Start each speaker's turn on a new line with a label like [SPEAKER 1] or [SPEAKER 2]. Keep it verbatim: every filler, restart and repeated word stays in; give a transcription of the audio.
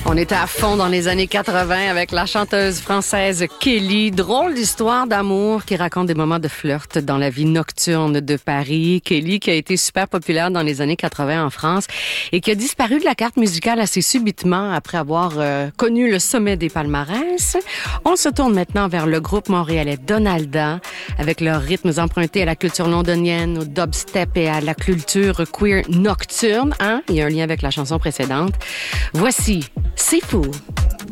[SPEAKER 1] On était à fond dans les années quatre-vingt avec la chanteuse française Kelly. Drôle d'histoire d'amour qui raconte des moments de flirt dans la vie nocturne de Paris. Kelly qui a été super populaire dans les années quatre-vingt en France et qui a disparu de la carte musicale assez subitement après avoir euh, connu le sommet des palmarès. On se tourne maintenant vers le groupe montréalais Donalda avec leurs rythmes empruntés à la culture londonienne, au dubstep et à la culture queer nocturne. Hein? Il y a un lien avec la chanson précédente. Voici C'est fou.